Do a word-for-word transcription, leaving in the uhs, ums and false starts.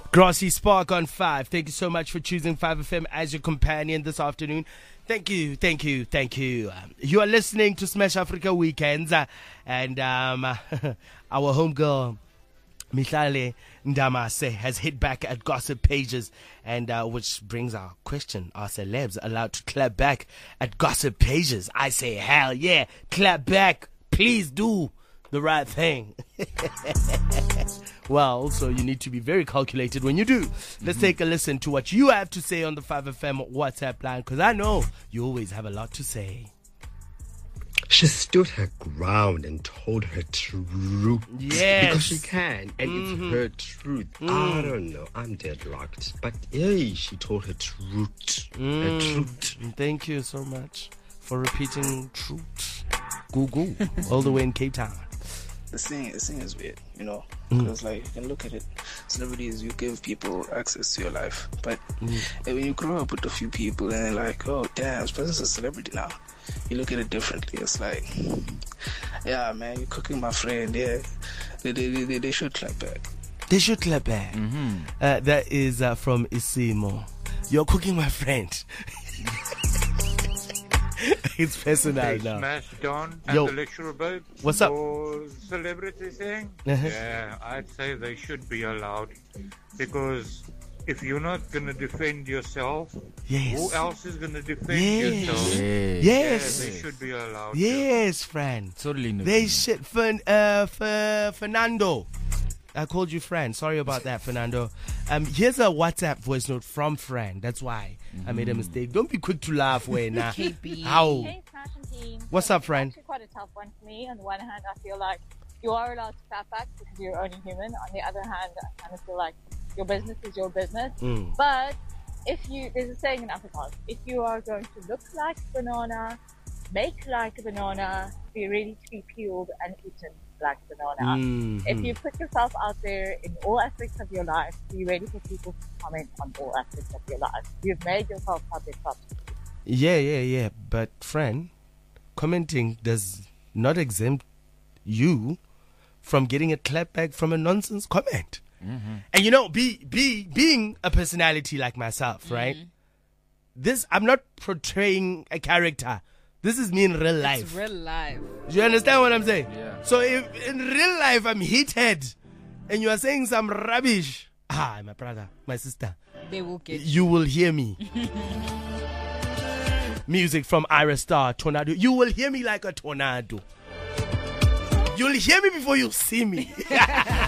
Grassy Spark on five. Thank you so much for choosing five F M as your companion this afternoon. Thank you, thank you, thank you. Um, you are listening to Smash Africa Weekends, uh, and um, our homegirl Mihlale Ndamase has hit back at Gossip Pages, and uh, which brings our question: are celebs allowed to clap back at Gossip Pages? I say hell yeah, clap back, please do the right thing. Well, also you need to be very calculated when you do. Let's mm-hmm. take a listen to what you have to say on the five F M WhatsApp line, because I know you always have a lot to say. She stood her ground and told her truth. Yes. Because she can, and mm-hmm. it's her truth. Mm. I don't know. I'm deadlocked. But hey, she told her truth. Mm. Her truth. Thank you so much for repeating truth. Google, all the way in Cape Town. The thing, the thing is weird, you know, Mm. because like you can look at it, celebrities, you give people access to your life, but Mm. and when you grow up with a few people and they're like, oh damn, this person's a celebrity now, you look at it differently. It's like, yeah, man, you're cooking my friend. Yeah, they they they, they should clap back. They should clap back. Mm-hmm. Uh, that is uh, from Isimo. You're cooking my friend. It's personal Hey, now. Smash Don and Yo. the lecturer babe. What's up? For celebrity thing? Uh-huh. Yeah, I'd say they should be allowed. Because if you're not going to defend yourself, Yes. who else is going to defend Yes. yourself? Yes. Yes. Yeah, they should be allowed. Yes, friend. Totally no. They should. Fern, uh, Fer, Fernando. I called you Fran. Sorry about that, Fernando. Um, here's a WhatsApp voice note from Fran. That's why I made a mistake. Don't be quick to laugh, when uh, K B. how? Hey, Smash and team. What's So up, friend? It's actually quite a tough one for me. On the one hand, I feel like you are allowed to clap back because you're only human. On the other hand, I kind of feel like your business is your business. Mm. But if you, there's a saying in Afrikaans, if you are going to look like a banana, make like a banana, be ready to be peeled and eaten like a banana. Mhm. If you put yourself out there in all aspects of your life, be ready for people to comment on all aspects of your life. You've made yourself public property. Yeah, yeah, yeah. But, friend, commenting does not exempt you from getting a clap back from a nonsense comment. Mm-hmm. And you know, be be being a personality like myself, right? This I'm not portraying a character. This is me in real life. It's real life. Do you understand what I'm saying? Yeah. So if in real life I'm heated and you are saying some rubbish, ah, my brother, my sister, They will get you will hear me. Music from Ira Star, Tornado. You will hear me like a tornado. You'll hear me before you see me.